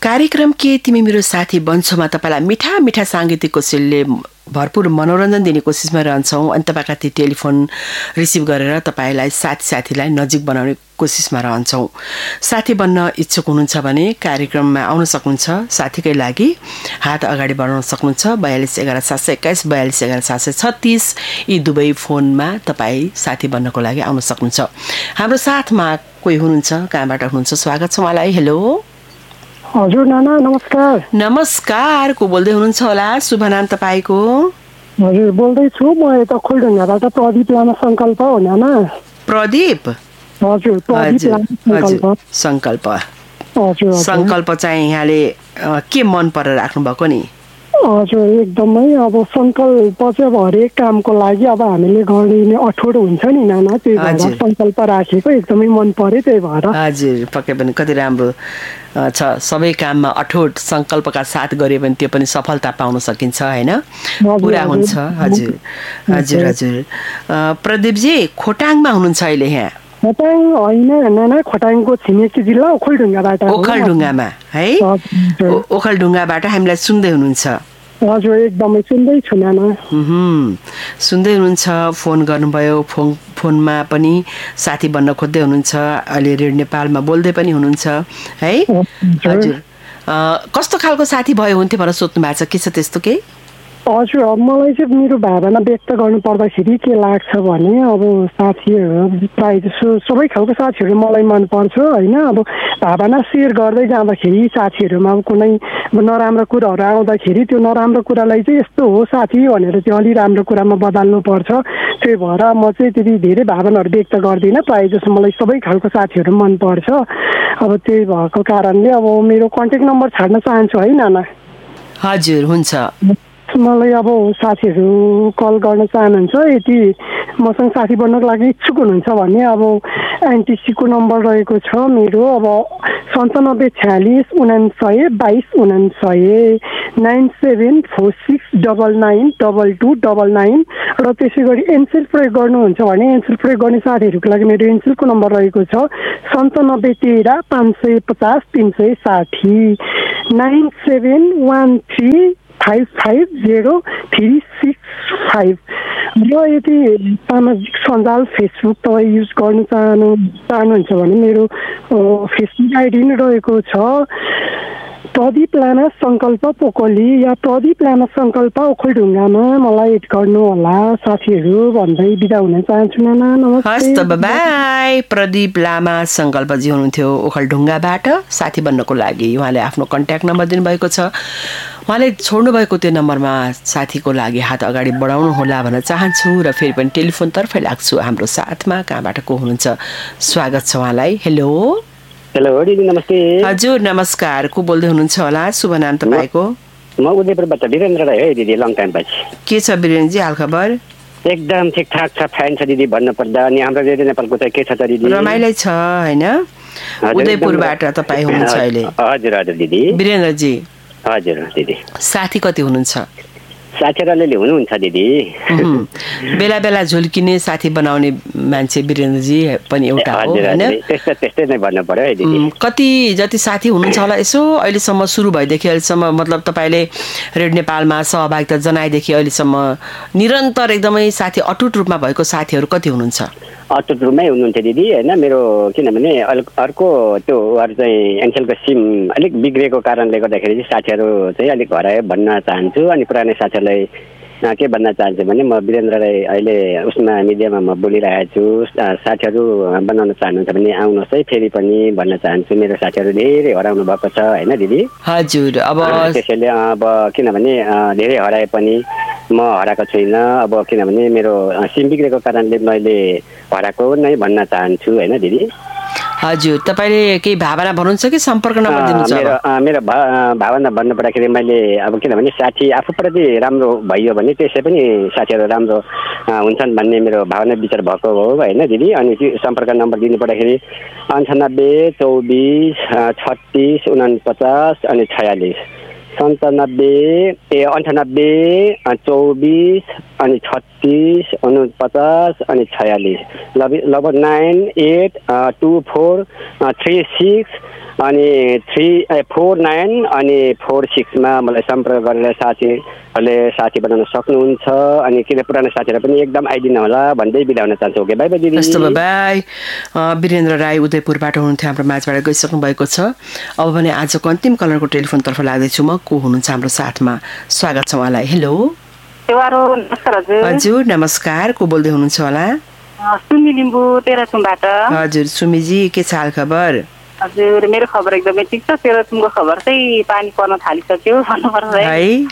कार्यक्रम के तिमी मेरो साथी बन्छौमा तपाईलाई मिठा मिठा सांगीतिक कोशिशले भरपूर मनोरञ्जन दिने कोसिसमा रहन्छौँ अनि तपाईका त्यो टेलिफोन रिसिभ गरेर तपाईलाई साथीलाई नजिक बनाउने कोसिसमा रहन्छौँ। साथी बन्न इच्छुक हुनुहुन्छ भने कार्यक्रममा आउन सक्नुहुन्छ। साथीकै लागि हात अगाडि बढाउन सक्नुहुन्छ। 42 11 721 42 11 736 यी दुवै फोनमा तपाईँ साथी बन्नको लागि आउन सक्नुहुन्छ। हाम्रो साथमा कोही हुनुहुन्छ, कहाँबाट हुनुहुन्छ? स्वागत छ उहाँलाई। हेलो हजुर नाना नमस्कार। नमस्कार, को बोल्दै हुनुहुन्छ होला? शुभ नाम तपाईँको? हजुर बोल्दैछु, म यता खोलढुङ्गाबाट प्रदीप लामा सङ्कल्प हो नाना। प्रदीप? हजुर प्रदीप लामा सङ्कल्प। हजुर सङ्कल्प चाहिँ यहाँले के मन परेर राख्नु भएको नि? हजुर एकदमै अब सङ्कल्प चाहिँ अब हरेक कामको लागि अब हामीले गर्ने अठोट हुन्छ नि नाना, त्यही भएर सङ्कल्प राखेको एकदमै मन पर्यो, त्यही भएर। हजुर पक्कै पनि कति राम्रो छ। सबै काममा अठोट सङ्कल्पका साथ गरे भने त्यो पनि सफलता पाउन सकिन्छ होइन, पुरा हुन्छ। हजुर हजुर हजुर। प्रदीपजी खोटाङमा हुनुहुन्छ अहिले? यहाँ खोटाङ होइन नाना, खोटाङको छिमेकी जिल्ला ओखलढुङ्गाबाट। ओखलढुङ्गामा है? ओखलढुङ्गाबाट हामीलाई सुन्दै हुनुहुन्छ? हजुर एकदमै सुन्दैछु नाना। सुन्दै हुनुहुन्छ, फोन गर्नुभयो। फोनमा पनि साथी बन्न खोज्दै हुनुहुन्छ, अहिले रेडियो नेपालमा बोल्दै पनि हुनुहुन्छ है? हजुर। कस्तो खालको साथी भयो हुन्थ्यो भनेर सोध्नु भएको छ, के छ त्यस्तो केही? हजुर अब मलाई चाहिँ मेरो भावना व्यक्त गर्नु पर्दाखेरि के लाग्छ भने अब साथीहरू प्रायः जसो सबै खालको साथीहरू मलाई मनपर्छ होइन। अब भावना सेयर गर्दै जाँदाखेरि साथीहरूमा अब कुनै नराम्रो कुराहरू आउँदाखेरि त्यो नराम्रो कुरालाई चाहिँ यस्तो हो साथी भनेर त्यो अलि राम्रो कुरामा बदल्नु पर्छ। त्यही भएर म चाहिँ त्यति धेरै भावनाहरू व्यक्त गर्दिनँ। प्रायः जसो मलाई सबै खालको साथीहरू मनपर्छ। अब त्यही भएको कारणले अब मेरो कन्ट्याक्ट नम्बर छाड्न चाहन्छु है नाना? हजुर हुन्छ। मलाई अब साथीहरू कल गर्न चाहनुहुन्छ, यदि मसँग साथी बन्नको लागि इच्छुक हुनुहुन्छ भने अब एनटिसीको नम्बर रहेको छ मेरो, अब 9746 99 22 99 9746992299 र त्यसै गरी एनसेल प्रयोग गर्नुहुन्छ भने एनसेल प्रयोग गर्ने साथीहरूको लागि मेरो एनसेलको नम्बर रहेको छ 9713 550 360 9713 550365 र यदि सामाजिक सञ्जाल फेसबुक तपाईँ युज गर्न चाहनुहुन्छ भने मेरो फेसबुक आइडी नै रहेको छ प्रदीप लामा सङ्कल्प पोकली या प्रदीप लामा सङ्कल्प ओखलढुङ्गामा मलाई एड गर्नु होला साथीहरू भन्दै बिदा हुन चाहन्छु नाना। हस् त, बाई। प्रदीप लामा सङ्कल्पजी हुनुहुन्थ्यो ओखलढुङ्गाबाट। साथी बन्नको लागि उहाँले आफ्नो कन्ट्याक्ट नम्बर दिनुभएको छ। उहाँले छोड्नुभएको त्यो नम्बरमा साथीको लागि हात अगाडि बढाउनु होला भन्न चाहन्छु र फेरि पनि टेलिफोनतर्फै लाग्छु। हाम्रो साथमा कहाँबाट को हुनुहुन्छ? स्वागत छ उहाँलाई। हेलो हेलो दिदी नमस्ते। हजुर नमस्कार, को बोल्दै हुनुहुन्छ होला? शुभ नाम तपाईँको? म उदयपुरबाट वीरेन्द्र राई है दिदी, लङ टाइम पछि। के छ वीरेन्द्रजी हालखबर? एकदम ठिकठाक छ, फाइन छ दिदी भन्नुपर्दा। अनि हाम्रो रेडियो नेपालको चाहिँ के छ त दिदी? रमाइलो छ होइन? उदयपुरबाट तपाईँ हुनुहुन्छ अहिले? हजुर हजुर दिदी। वीरेन्द्रजी? हजुर दिदी। साथी कति हुनुहुन्छ? साथीहरू अलिअलि हुनुहुन्छ दिदी। बेला बेला झुल्किने साथी बनाउने मान्छे वीरेन्द्रजी पनि एउटा हो होइन? त्यस्तै नै भन्नु पर्यो है दिदी। कति जति साथी हुनुहुन्छ होला यसो अहिलेसम्म सुरु भएदेखि अहिलेसम्म, मतलब तपाईँले रेडियो नेपालमा सहभागिता जनाएदेखि अहिलेसम्म निरन्तर एकदमै साथी अटुट रूपमा भएको साथीहरू कति हुनुहुन्छ? अटुट रूपमै हुनुहुन्छ दिदी होइन। मेरो किनभने अर्को त्यो अरू चाहिँ एनसेलको सिम अलिक बिग्रेको कारणले गर्दाखेरि चाहिँ साथीहरू चाहिँ अलिक हरायो भन्न चाहन्छु। अनि पुरानो साथीहरूलाई के भन्न चाहन्छु भने म वीरेन्द्र राई अहिले उसमा मिडियामा म बोलिरहेको छु। साथीहरू बनाउन चाहनुहुन्छ भने आउनुहोस् है फेरि पनि भन्न चाहन्छु। मेरो साथीहरू धेरै हराउनु भएको छ होइन दिदी? हजुर। अब त्यसैले अब किनभने धेरै हराए पनि म हराएको छुइनँ। अब किनभने मेरो सिम बिग्रेको कारणले मैले हराएको नै भन्न चाहन्छु होइन दिदी? हजुर। तपाईँले केही भावना भन्नुहुन्छ कि सम्पर्क नम्बर दिनुहुन्छ? मेरो भावना भन्नु पर्दाखेरि मैले अब किनभने साथी आफूप्रति राम्रो भइयो भने त्यसै पनि साथीहरू राम्रो हुन्छन् भन्ने मेरो भावना विचार भएको हो होइन दिदी? अनि त्यो सम्पर्क नम्बर दिनु पर्दाखेरि 98 24 36 49 अनि 46 98 24 अनि 36 49 अनि 46 लगभग 982436 अनि 349 अनि 46 मलाई सम्पर्क गरेर साथी बनाउन सक्नुहुन्छ। अनि किन पुरानो साथीहरू पनि एकदम आइदिनु होला भन्दै बिदा हुन चाहन्छु। ओके बाई बाई दिदी। हस् त बाई। वीरेन्द्र राई उदयपुरबाट हुनुहुन्थ्यो, हाम्रो माझबाट गइसक्नु भएको छ। अब भने आजको अन्तिम कलरको टेलिफोनतर्फ लाग्दैछु म। को हुनुहुन्छ हाम्रो साथमा? स्वागत छ उहाँलाई। हेलो हजुर नमस्कार, को बोल्दै हुनुहुन्छ होला? सुमी लिम्बू तेह्रथुमबाट। हजुर सुमीजी, के छ हाल खबर? हजुर मेरो खबर एकदमै ठिक छ। तेह्रथुमको खबर चाहिँ पानी पर्न थालिसक्यो भन्नुपर्छ है।